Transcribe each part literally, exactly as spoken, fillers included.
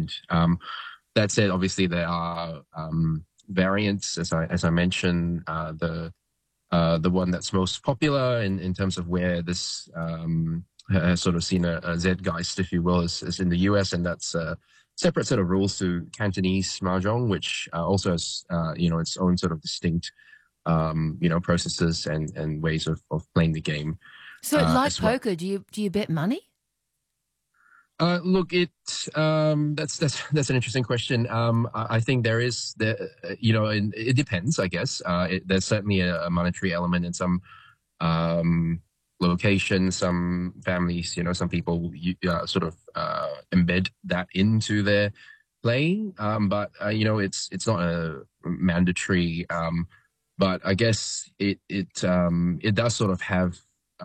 mind. Um, that said, obviously there are um, variants, as I as I mentioned. Uh, the uh, the one that's most popular in, in terms of where this um, has sort of seen a, a Zeitgeist, if you will, is, is in the U S, and that's a separate set of rules to Cantonese mahjong, which uh, also has uh, you know its own sort of distinct um, you know processes and and ways of, of playing the game So, uh, like as well. poker, do you do you bet money? Uh, look, it um, that's that's that's an interesting question. Um, I, I think there is the you know, and it depends, I guess. Uh, it, there's certainly a, a monetary element in some um, locations, some families. You know, some people you, uh, sort of uh, embed that into their playing. Um, but uh, you know, it's it's not a mandatory. Um, but I guess it it um, it does sort of have uh,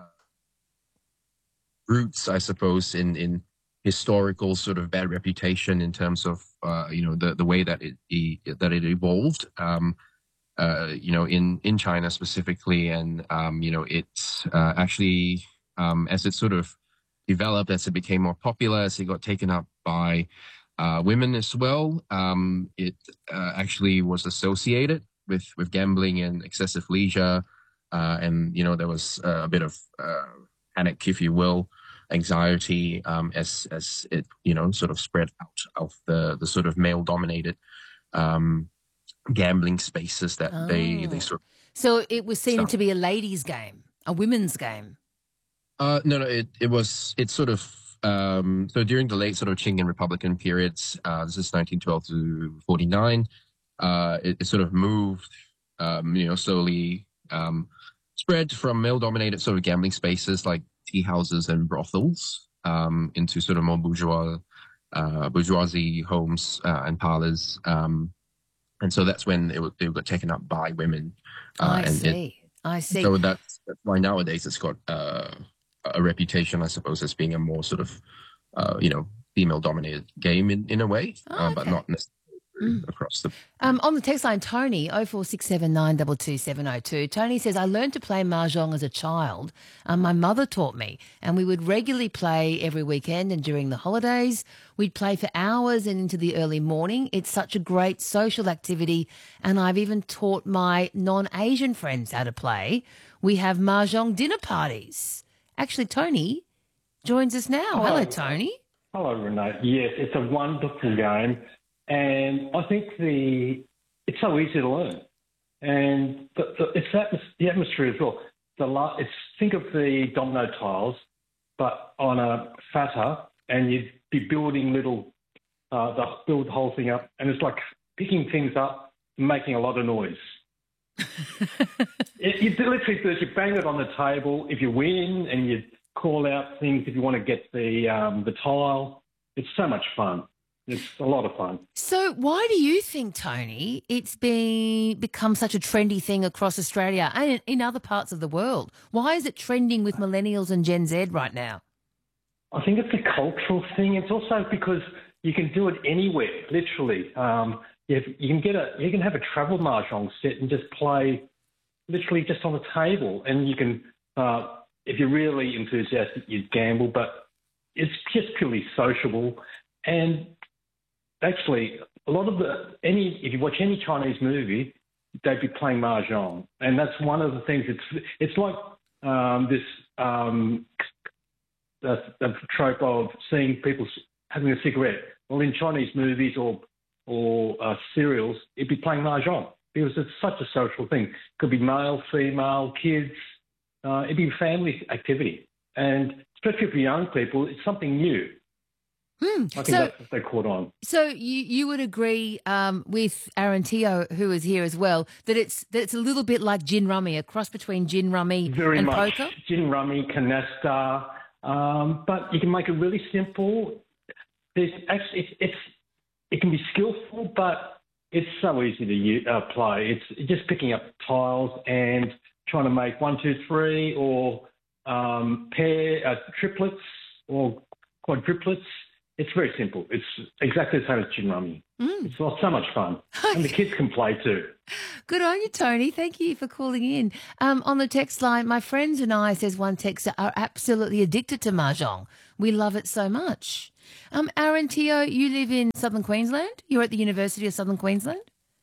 roots, I suppose, in in historical sort of bad reputation in terms of uh, you know the the way that it, it that it evolved. Um, uh, you know, in in China specifically, and um, you know, it's uh, actually um, as it sort of developed, as it became more popular, as it got taken up by uh, women as well. Um, it uh, actually was associated with with gambling and excessive leisure, uh, and you know, there was uh, a bit of uh, panic, if you will, anxiety um, as as it you know sort of spread out of the the sort of male dominated um, gambling spaces that they they Oh, sort of so it was seen to started. be a ladies' game, a women's game. Uh, no, no, it it was it's sort of um, so during the late sort of Qing and Republican periods. Uh, this is nineteen twelve to forty-nine. Uh, it, it sort of moved, um, you know, slowly um, spread from male-dominated sort of gambling spaces like tea houses and brothels um, into sort of more bourgeois, uh, bourgeoisie homes uh, and parlors. Um, and so that's when it, w- it got taken up by women, uh, I and it see. I see. so that's, that's why nowadays it's got uh, a reputation, I suppose, as being a more sort of uh, you know female-dominated game in in a way, uh, Oh, but okay. not necessarily Mm. across the. Um, on the text line, Tony, oh four six seven nine two two seven oh two. Tony says, I learned to play Mahjong as a child. Um, my mother taught me, and we would regularly play every weekend and during the holidays. We'd play for hours and into the early morning. It's such a great social activity, and I've even taught my non-Asian friends how to play. We have Mahjong dinner parties. Actually, Tony joins us now. Hello, Hello. Tony. Hello, Renee. Yes, it's a wonderful game, and I think the it's so easy to learn, and the, the, it's atmos- the atmosphere as well. The la- it's think of the domino tiles, but on a fatter, and you'd be building little, uh, the build the whole thing up, and it's like picking things up, and making a lot of noise. it, you literally do it. You bang it on the table. If you win, and you call out things if you want to get the um, the tile. It's so much fun. It's a lot of fun. So why do you think, Tony, it's been become such a trendy thing across Australia and in, in other parts of the world? Why is it trending with millennials and Gen Z right now? I think it's a cultural thing. It's also because you can do it anywhere, literally. Um, you, have, you can get a you can have a travel mahjong set and just play literally just on the table, and you can, uh, if you're really enthusiastic, you'd gamble, but it's just purely sociable. And actually, a lot of the any if you watch any Chinese movie, they'd be playing mahjong, and that's one of the things. It's it's like um, this um, the, the trope of seeing people having a cigarette. Well, in Chinese movies or or uh, serials, it'd be playing mahjong because it's such a social thing. Could be male, female, kids. Uh, it'd be a family activity, and especially for young people, it's something new. Hmm. I think So, that's what they caught on. so you, you would agree um, with Aaron Teo, who is here as well, that it's that it's a little bit like gin rummy, a cross between gin rummy Very and much poker? gin rummy, canasta, um, but you can make it really simple. There's actually it's, it's it can be skillful, but it's so easy to u- uh, play. It's just picking up tiles and trying to make one, two, three, or um, pair uh, triplets or quadruplets. It's very simple. It's exactly the same as gin rummy. Mm. It's so much fun, and the kids can play too. Good on you, Tony. Thank you for calling in. Um, on the text line, my friends and I, says one texter, are absolutely addicted to mahjong. We love it so much. Um, Aaron Teo, you live in Southern Queensland? You're at the University of Southern Queensland?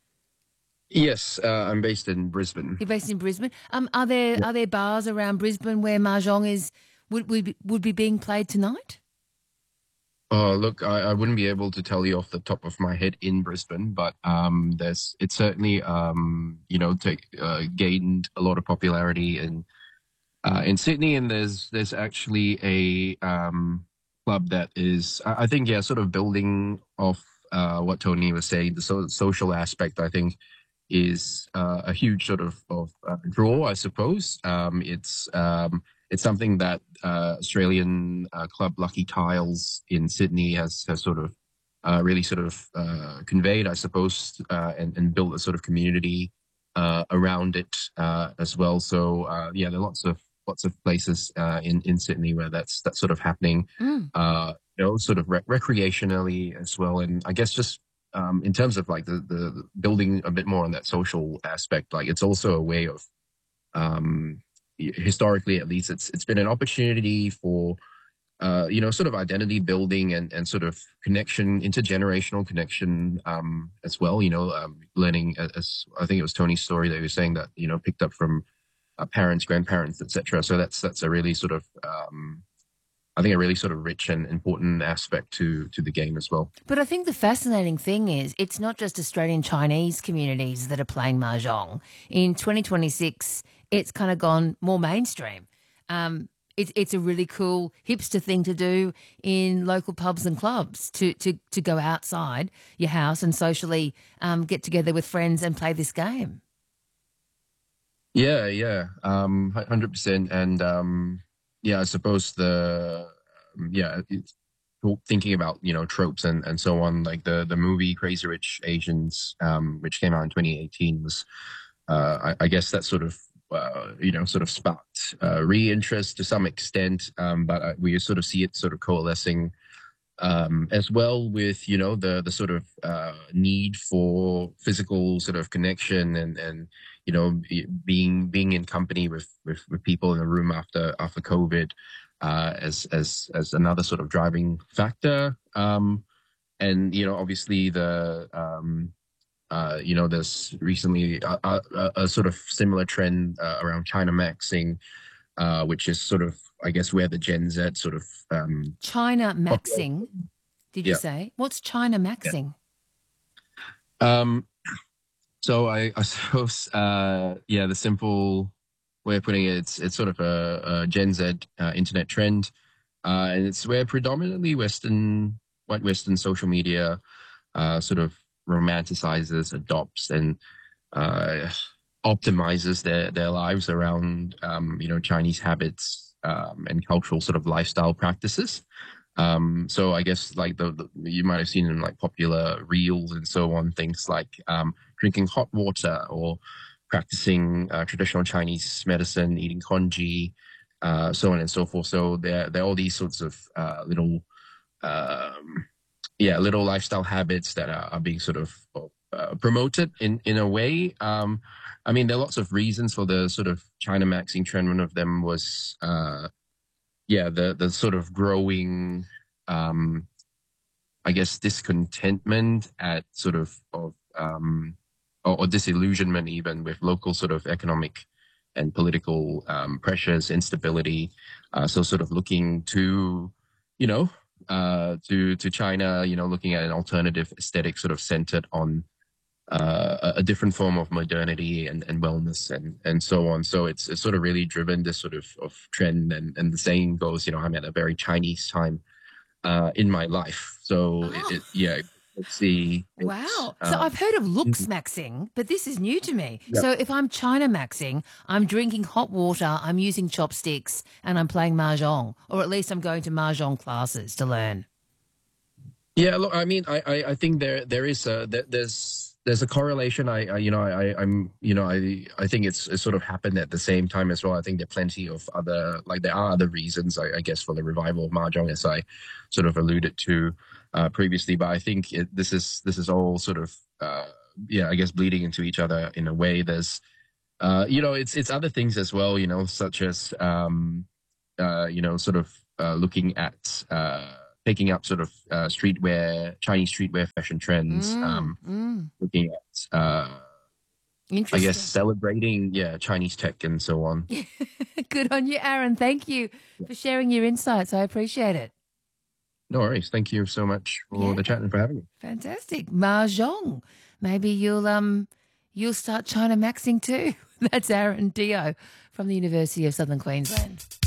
Yes, uh, I'm based in Brisbane. You're based in Brisbane. Um, are there Yeah. are there bars around Brisbane where mahjong is would would be, would be being played tonight? Oh, look, I, I wouldn't be able to tell you off the top of my head in Brisbane, but um, there's it's certainly um, you know take, uh, gained a lot of popularity in uh, in Sydney, and there's there's actually a um, club that is I I think yeah sort of building off uh, what Tony was saying, the so, social aspect. I think is uh, a huge sort of, of uh, draw, I suppose. Um, it's um, it's something that uh, Australian uh, club Lucky Tiles in Sydney has has sort of uh, really sort of uh, conveyed, I suppose, uh, and, and built a sort of community uh, around it uh, as well. So uh, yeah, there are lots of lots of places uh, in in Sydney where that's that's sort of happening. Mm. Uh, you know, sort of rec- recreationally as well, and I guess just Um, in terms of like the, the building a bit more on that social aspect, like it's also a way of, um, historically at least, it's it's been an opportunity for, uh, you know, sort of identity building and, and sort of connection, intergenerational connection um, as well. You know, um, learning as I think it was Tony's story that he was saying that you know picked up from uh, parents, grandparents, et cetera. So that's that's a really sort of um, I think a really sort of rich and important aspect to to the game as well. But I think the fascinating thing is it's not just Australian Chinese communities that are playing mahjong. In twenty twenty-six, it's kind of gone more mainstream. Um, it's it's a really cool hipster thing to do in local pubs and clubs to to to go outside your house and socially um, get together with friends and play this game. Yeah, yeah, um, one hundred percent. And um, yeah, I suppose the um, yeah, it's thinking about you know tropes and, and so on. Like the the movie Crazy Rich Asians, um, which came out in twenty eighteen, was uh, I, I guess that sort of uh, you know sort of sparked uh, re-interest to some extent. Um, but uh, we sort of see it sort of coalescing um, as well with you know the the sort of uh, need for physical sort of connection and and you know being being in company with with, with people in a room after after COVID uh, as as as another sort of driving factor. Um, and you know obviously the um, uh, you know there's recently a, a, a sort of similar trend uh, around China maxing, uh, which is sort of I guess where the Gen Z sort of um, China maxing. Did you Yeah. say what's China maxing? Um, so I, I suppose, uh, yeah, the simple way of putting it, it's it's sort of a, a Gen Z uh, internet trend, uh, and it's where predominantly Western, white Western social media, uh, sort of romanticizes, adopts, and uh, optimizes their their lives around, um, you know, Chinese habits um, and cultural sort of lifestyle practices. Um, so I guess like the, the you might have seen in like popular reels and so on, things like um, drinking hot water or practicing uh, traditional Chinese medicine, eating congee, uh, so on and so forth. So there there are all these sorts of uh, little um, yeah little lifestyle habits that are, are being sort of uh, promoted in in a way. Um, I mean, there are lots of reasons for the sort of China maxing trend. One of them was uh, yeah, the the sort of growing, um, I guess, discontentment at sort of of um, or, or disillusionment even with local sort of economic and political um, pressures, instability. Uh, so sort of looking to, you know, uh, to to China, you know, looking at an alternative aesthetic sort of centered on uh, a, a different form of modernity and, and wellness and, and so on. So it's, it's sort of really driven this sort of, of trend. And, and the saying goes, you know, I'm at a very Chinese time uh, in my life. So Oh. it, it, yeah, let's see. It's, Wow. So um, I've heard of looks maxing, but this is new to me. Yep. So if I'm China maxing, I'm drinking hot water, I'm using chopsticks, and I'm playing mahjong, or at least I'm going to mahjong classes to learn. Yeah, look, I mean, I, I, I think there there is a there, there's there's a correlation. I, I you know I I'm you know I I think it's, it's sort of happened at the same time as well. I think there are plenty of other like there are other reasons I, I guess for the revival of mahjong, as I sort of alluded to uh, previously. But I think it, this is this is all sort of uh, yeah, I guess bleeding into each other in a way. There's, uh, you know, it's it's other things as well, you know, such as, um, uh, you know, sort of uh, looking at uh, taking up sort of uh, streetwear, Chinese streetwear fashion trends, Mm, um, mm. looking at, uh, I guess, Interesting. celebrating, yeah, Chinese tech and so on. Good on you, Aaron. Thank you for sharing your insights. I appreciate it. No worries. Thank you so much for Yeah, the chat and for having me. fantastic. Mahjong. Maybe you'll um you'll start China maxing too. That's Aaron Dio from the University of Southern Queensland.